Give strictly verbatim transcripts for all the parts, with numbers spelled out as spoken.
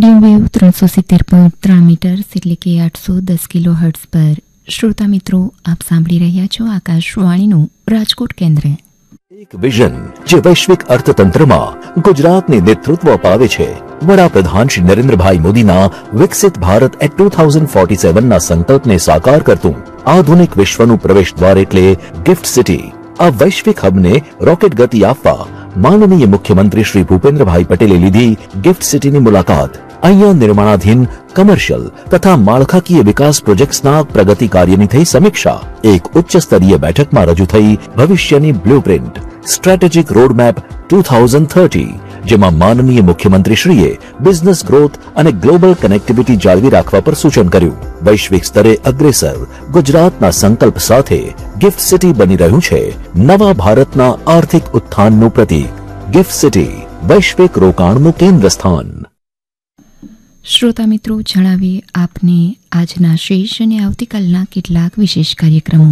Medium wave ત્રણસો સિત્તેર point ત્રણ મીટર્સ એટલે કે આઠસો દસ કિલો હર્ટ્ઝ પર શ્રોતા મિત્રો આપ સાંભળી રહ્યા છો આકાશવાણીનું રાજકોટ કેન્દ્ર. એક વિઝન જે વૈશ્વિક અર્થતંત્રમાં ગુજરાતને નેતૃત્વ અપાવે છે. વડાપ્રધાન શ્રી નરેન્દ્રભાઈ મોદીના વિકસિત Bharat at two thousand forty seven ના સંકલ્પને સાકાર કરતું આધુનિક વિશ્વનું પ્રવેશ દ્વાર એટલે ગિફ્ટ સિટી. આ વૈશ્વિક હબને રોકેટ ગતિ આપવા માનનીય મુખ્યમંત્રી શ્રી ભૂપેન્દ્રભાઈ પટેલે લીધી ગિફ્ટ સિટીની મુલાકાત. અહીંયા નિર્માણાધીન કમર્શિયલ તથા માળખાકીય વિકાસ પ્રોજેક્ટ્સના પ્રગતિ કાર્યની થઈ સમીક્ષા. એક ઉચ્ચ સ્તરીય બેઠકમાં રજૂ થઈ ભવિષ્યની blueprint strategic roadmap two thousand thirty, જેમાં માનનીય મુખ્યમંત્રીશ્રીએ બિઝનેસ ગ્રોથ અને ગ્લોબલ કનેક્ટિવિટી જાળવી રાખવા પર સૂચન કર્યું. વૈશ્વિક સ્તરે અગ્રેસર ગુજરાતના સંકલ્પ સાથે ગિફ્ટ સિટી બની રહ્યું છે નવા ભારતના આર્થિક ઉત્થાનનું પ્રતીક. ગિફ્ટ સિટી વૈશ્વિક રોકાણનું કેન્દ્ર સ્થાન. શ્રોતા મિત્રો, જણાવીએ આપને આજના શેષ અને આવતીકાલના કેટલાક વિશેષ કાર્યક્રમો.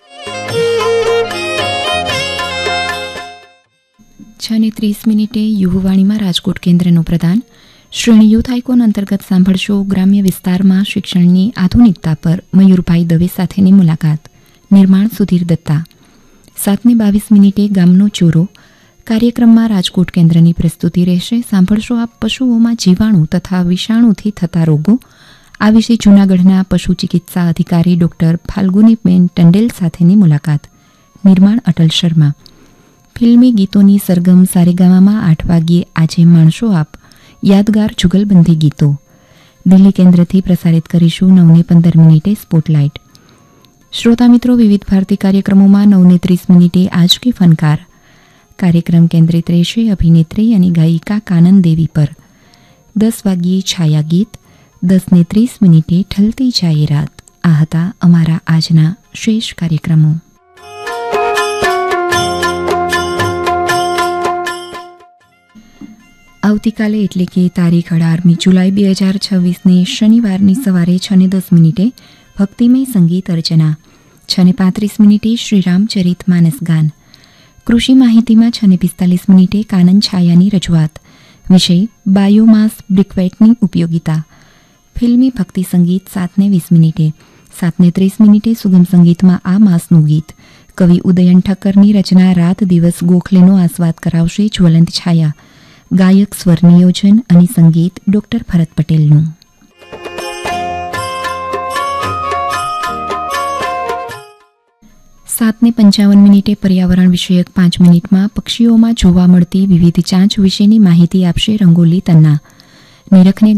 છ ને ત્રીસ મિનિટે યુવવાણીમાં રાજકોટ કેન્દ્રનું પ્રદાન શ્રેણી યુથ આઇકોન અંતર્ગત સાંભળશો ગ્રામ્ય વિસ્તારમાં શિક્ષણની આધુનિકતા પર મયુરભાઈ દવે સાથેની મુલાકાત. નિર્માણ સુધીર દત્તા. સાત ને બાવીસ મિનિટે ગામનો ચોરો કાર્યક્રમમાં રાજકોટ કેન્દ્રની પ્રસ્તુતિ રહેશે. સાંભળશો આપ પશુઓમાં જીવાણુ તથા વિષાણુથી થતા રોગો. આ વિશે જૂનાગઢના પશુ ચિકિત્સા અધિકારી ડોક્ટર ફાલ્ગુનીબેન ટંડેલ સાથેની મુલાકાત. નિર્માણ અટલ શર્મા. ફિલ્મી ગીતોની સરગમ સારેગામામાં આઠ વાગ્યે આજે માણશો આપ યાદગાર જુગલબંધી ગીતો. દિલ્હી કેન્દ્રથી પ્રસારિત કરીશું નવ ને પંદર મિનિટે સ્પોટલાઇટ. શ્રોતા મિત્રો, વિવિધ ભારતી કાર્યક્રમોમાં નવ ને ત્રીસ મિનિટે આજ કી ફનકાર કાર્યક્રમ કેન્દ્રિત રહેશે અભિનેત્રી અને ગાયિકા કાનન દેવી પર. દસ વાગ્યે છાયા ગીત. દસ ને ત્રીસ મિનિટે ઠલતી જાય રાત. આ હતા અમારા આજના શેષ કાર્યક્રમો. આવતીકાલે એટલે કે તારીખ અઢારમી જુલાઈ બે હજાર છવ્વીસને શનિવારની સવારે છ ને દસ મિનિટે ભક્તિમય સંગીત અર્ચના. છ ને પાંત્રીસ મિનિટે શ્રીરામચરિત માનસ ગાન. કૃષિ માહિતીમાં છ ને પિસ્તાલીસ મિનિટે કાનન છાયાની રજૂઆત. વિષય બાયોમાસ બ્રિકવેટની ઉપયોગિતા. ફિલ્મી ભક્તિ સંગીત સાત ને વીસ મિનિટે. સાત ને ત્રીસ મિનિટે સુગમ સંગીતમાં આ માસનું ગીત. કવિ ઉદયન ઠક્કરની રચના રાત દિવસ ગોખલેનો આસ્વાદ કરાવશે જ્વલંત છાયા. ગાયક સ્વર નિયોજન અને સંગીત ડોક્ટર ભરત પટેલનું. સાત ને પંચાવન મિનિટે પર્યાવરણ વિષયક પાંચ મિનિટમાં પક્ષીઓમાં જોવા મળતી વિવિધ ચાંચ વિશેની માહિતી આપશે રંગોલી તન્ના. નિરખને